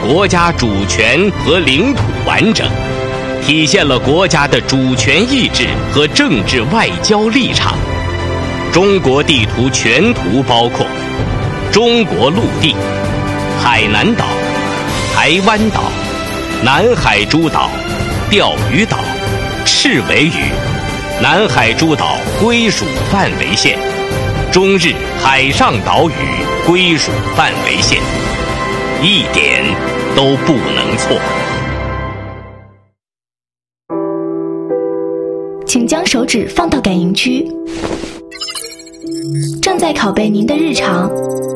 国家主权和领土完整，体现了国家的主权意志和政治外交立场。中国地图全图包括中国陆地、海南岛、台湾岛、南海诸岛、钓鱼岛、赤尾屿、南海诸岛归属范围线、中日海上岛屿归属范围线，一点都不能错。 请将手指放到感应区，正在拷贝您的日常，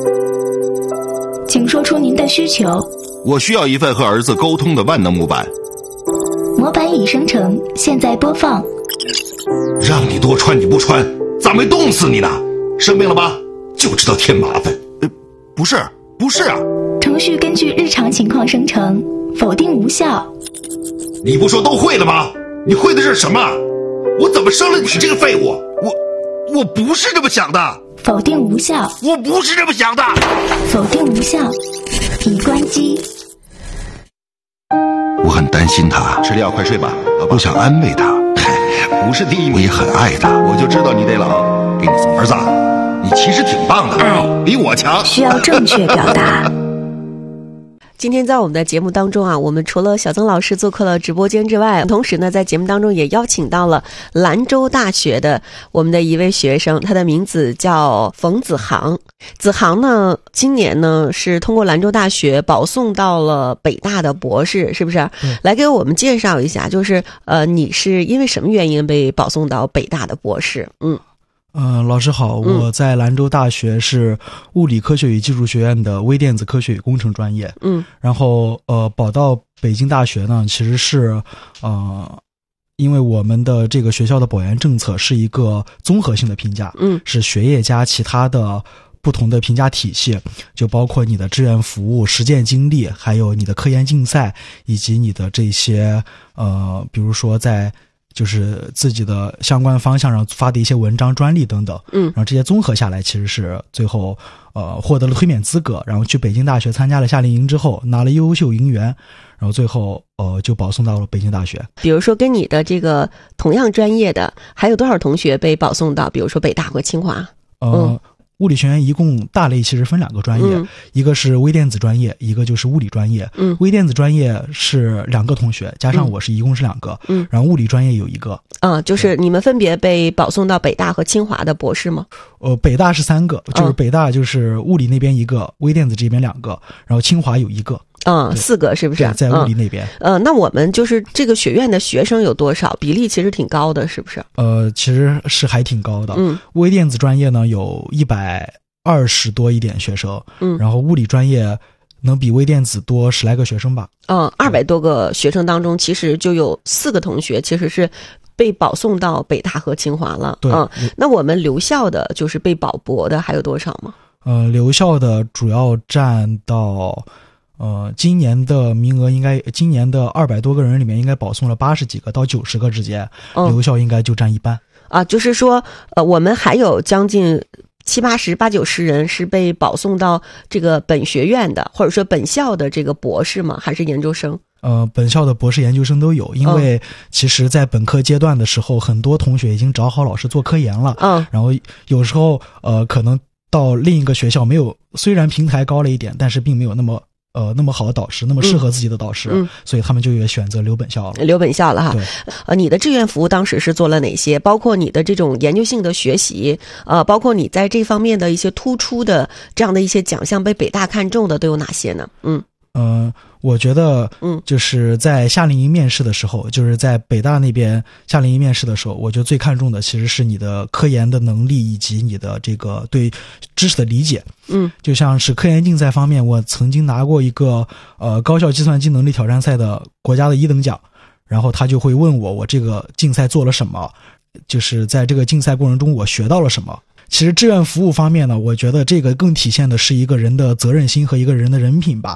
请说出您的需求。 我需要一份和儿子沟通的万能模板。 模板已生成，现在播放。 让你多穿你不穿，咋没冻死你呢？生病了吧？就知道添麻烦。不是啊。 程序根据日常情况生成，否定无效。 你不说都会了吗？你会的是什么？我怎么生了你这个废物？我不是这么想的。 否定无效。 我不是这么想的。 否定无效，已关机。 我很担心他，吃药快睡吧。我想安慰他，不是第一名，我也很爱他。我就知道你得冷，给你送儿子，你其实挺棒的， 爱比我强。 需要正确表达。 今天在我们的节目当中啊，我们除了小曾老师做客了直播间之外，同时呢，在节目当中也邀请到了兰州大学的我们的一位学生，他的名字叫冯子航。子航呢，今年呢是通过兰州大学保送到了北大的博士，是不是？来给我们介绍一下，就是你是因为什么原因被保送到北大的博士？ 老师好，我在兰州大学是物理科学与技术学院的微电子科学与工程专业。然后保到北京大学呢，其实是因为我们的这个学校的保研政策是一个综合性的评价，是学业加其他的不同的评价体系，就包括你的志愿服务、实践经历，还有你的科研竞赛，以及你的这些比如说在就是自己的相关方向上发的一些文章、专利等等，然后这些综合下来，其实是最后获得了推免资格，然后去北京大学参加了夏令营之后，拿了优秀营员，然后最后就保送到了北京大学。 比如说跟你的这个同样专业的，还有多少同学被保送到，比如说北大或清华？ 物理学院一共大类其实分两个专业，一个是微电子专业，一个就是物理专业。微电子专业是2个同学，加上我是一共是2个。然后物理专业有1个。 就是你们分别被保送到北大和清华的博士吗？ 北大是3个，就是北大就是物理那边1个，微电子这边2个，然后清华有1个。 4个是不是？ 在物理那边。 那我们就是这个学院的学生有多少？比例其实挺高的，是不是？ 其实是还挺高的。微电子专业呢有120多一点学生，然后物理专业能比微电子多10来个学生吧。 200多个学生当中，其实就有4个同学其实是被保送到北大和清华了。 对。 那我们留校的，就是被保博的还有多少吗？ 留校的主要占到。今年的名额今年的200多个人里面应该保送了80几个到90个之间，留校应该就占一半。 就是说，我们还有将近70、80、90人是被保送到这个本学院的，或者说本校的这个博士吗？还是研究生？ 本校的博士研究生都有，因为其实在本科阶段的时候，很多同学已经找好老师做科研了。然后有时候可能到另一个学校没有，虽然平台高了一点，但是并没有那么好的导师，那么适合自己的导师，所以他们就也选择留本校了。 留本校了哈。你的志愿服务当时是做了哪些？包括你的这种研究性的学习，包括你在这方面的一些突出的这样的一些奖项被北大看中的都有哪些呢？ 我觉得，就是在夏令营面试的时候，就是在北大那边夏令营面试的时候，我觉得最看重的其实是你的科研的能力以及你的这个对知识的理解。就像是科研竞赛方面，我曾经拿过一个高校计算机能力挑战赛的国家的1等奖，然后他就会问我这个竞赛做了什么，就是在这个竞赛过程中我学到了什么。其实志愿服务方面呢，我觉得这个更体现的是一个人的责任心和一个人的人品吧。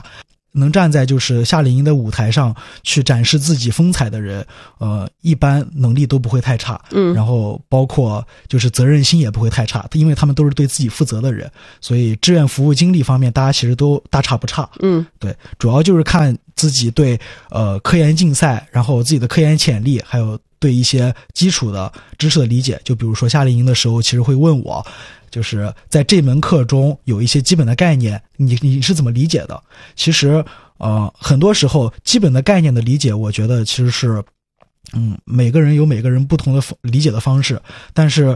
能站在就是夏令营的舞台上去展示自己风采的人，一般能力都不会太差，然后包括就是责任心也不会太差，因为他们都是对自己负责的人，所以志愿服务经历方面大家其实都大差不差。对，主要就是看自己对科研竞赛，然后自己的科研潜力，还有对一些基础的知识的理解。就比如说夏令营的时候，其实会问我，就是在这门课中有一些基本的概念，你是怎么理解的？其实很多时候基本的概念的理解，我觉得其实是每个人有每个人不同的理解的方式，但是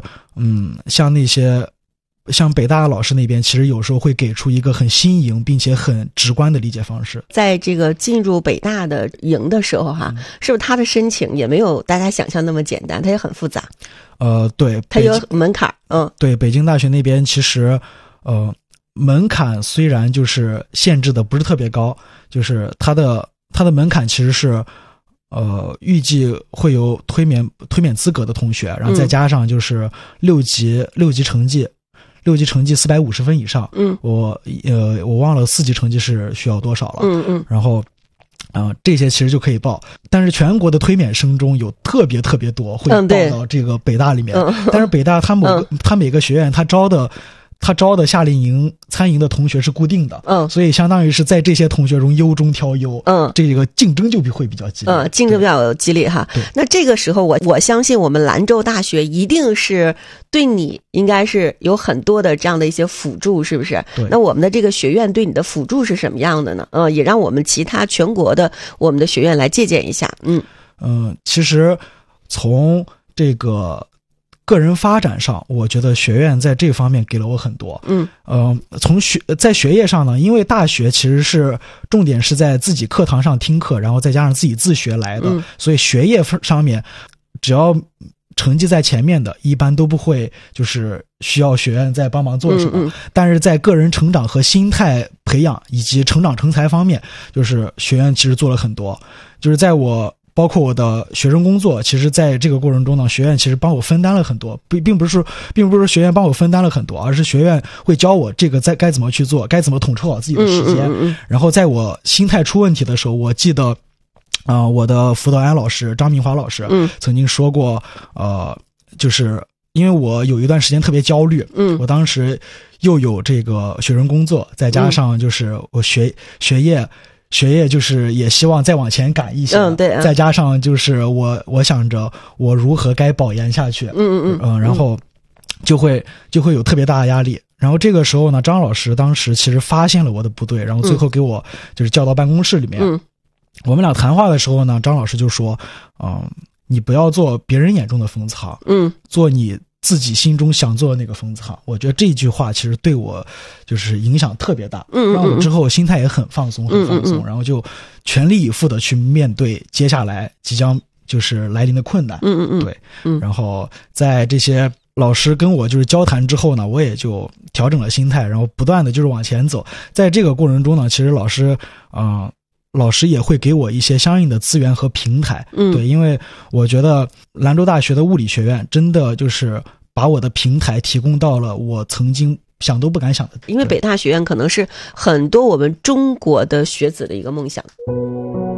像北大老师那边，其实有时候会给出一个很新颖并且很直观的理解方式。 在这个进入北大的营的时候是不是他的申请也没有大家想象那么简单，它也很复杂？ 对， 它有门槛。 对，北京大学那边其实门槛虽然就是限制的不是特别高，就是它的门槛其实是预计会有推免资格的同学，然后再加上就是六级成绩450分以上。我忘了4级成绩是需要多少了。然后这些其实就可以报，但是全国的推免生中有特别特别多会报到这个北大里面。但是北大它每个学院它招的夏令营参营的同学是固定的，所以相当于是在这些同学中优中挑优，这个竞争就会比较激烈， 竞争比较激烈哈。那这个时候我相信我们兰州大学一定是对你应该是有很多的这样的一些辅助，是不是？那我们的这个学院对你的辅助是什么样的呢？也让我们其他全国的我们的学院来借鉴一下。 其实从这个个人发展上，我觉得学院在这方面给了我很多。在学业上呢，因为大学其实是重点是在自己课堂上听课，然后再加上自己自学来的，所以学业上面只要成绩在前面的，一般都不会就是需要学院再帮忙做什么。但是在个人成长和心态培养以及成长成才方面，就是学院其实做了很多。就是包括我的学生工作，其实在这个过程中呢，学院其实帮我分担了很多，并不是说学院帮我分担了很多，而是学院会教我这个该怎么去做，该怎么统筹好自己的时间。然后在我心态出问题的时候，我记得我的辅导员老师张明华老师曾经说过，就是因为我有一段时间特别焦虑，我当时又有这个学生工作，再加上就是我学业就是也希望再往前赶一些，再加上就是我想着我如何该保研下去，然后就会有特别大的压力。然后这个时候呢，张老师当时其实发现了我的不对，然后最后给我就是叫到办公室里面，我们俩谈话的时候呢，张老师就说，你不要做别人眼中的疯子行，做你自己心中想做的那个疯子行。我觉得这句话其实对我就是影响特别大，让我之后心态也很放松，然后就全力以赴的去面对接下来即将就是来临的困难。对，然后在这些老师跟我就是交谈之后呢，我也就调整了心态，然后不断的就是往前走。在这个过程中呢，其实老师也会给我一些相应的资源和平台。对，因为我觉得兰州大学的物理学院真的就是把我的平台提供到了我曾经想都不敢想的。 因为北大学院可能是很多我们中国的学子的一个梦想。